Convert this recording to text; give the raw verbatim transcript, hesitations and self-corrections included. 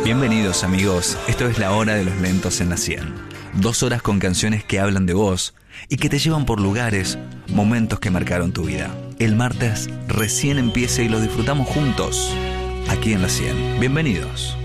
Bienvenidos amigos, esto es La Hora de los Lentos en la cien. Dos horas con canciones que hablan de vos y que te llevan por lugares, momentos que marcaron tu vida. El martes recién empieza y lo disfrutamos juntos, aquí en la cien. Bienvenidos.